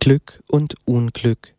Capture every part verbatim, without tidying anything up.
Glück und Unglück.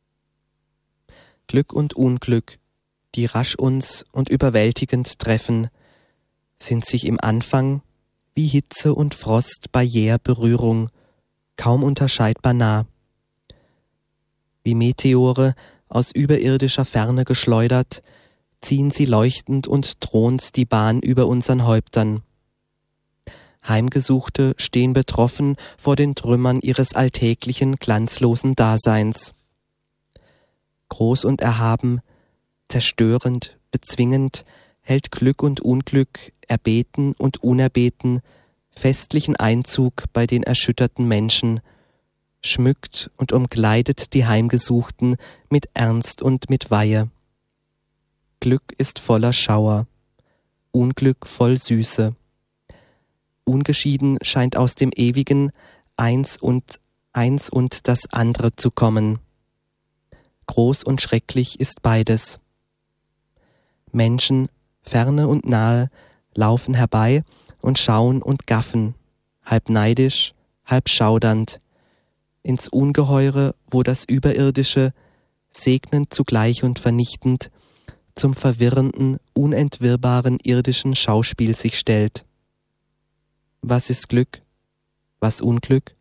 Glück und Unglück, die rasch uns und überwältigend treffen, sind sich im Anfang wie Hitze und Frost bei jäher Berührung kaum unterscheidbar nah. Wie Meteore aus überirdischer Ferne geschleudert, ziehen sie leuchtend und drohend die Bahn über unseren Häuptern. Heimgesuchte stehen betroffen vor den Trümmern ihres alltäglichen, glanzlosen Daseins. Groß und erhaben, zerstörend, bezwingend, hält Glück und Unglück, erbeten und unerbeten, festlichen Einzug bei den erschütterten Menschen, schmückt und umkleidet die Heimgesuchten mit Ernst und mit Weihe. Glück ist voller Schauer, Unglück voll Süße. Ungeschieden scheint aus dem Ewigen eins und eins und das andere zu kommen. Groß und schrecklich ist beides. Menschen, ferne und nahe, laufen herbei und schauen und gaffen, halb neidisch, halb schaudernd, ins Ungeheure, wo das Überirdische, segnend zugleich und vernichtend, zum verwirrenden, unentwirrbaren irdischen Schauspiel sich stellt. Was ist Glück? Was Unglück?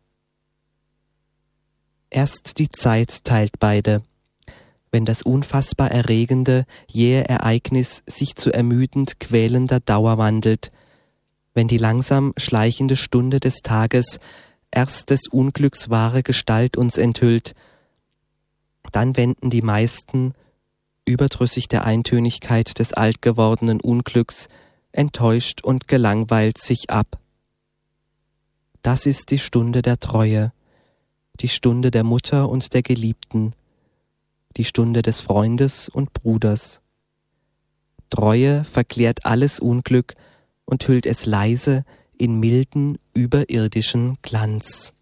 Erst die Zeit teilt beide, wenn das unfassbar erregende, jähe Ereignis sich zu ermüdend quälender Dauer wandelt, wenn die langsam schleichende Stunde des Tages erst des Unglücks wahre Gestalt uns enthüllt, dann wenden die meisten, überdrüssig der Eintönigkeit des altgewordenen Unglücks, enttäuscht und gelangweilt sich ab. Das ist die Stunde der Treue, die Stunde der Mutter und der Geliebten, die Stunde des Freundes und Bruders. Treue verklärt alles Unglück und hüllt es leise in milden, überirdischen Glanz.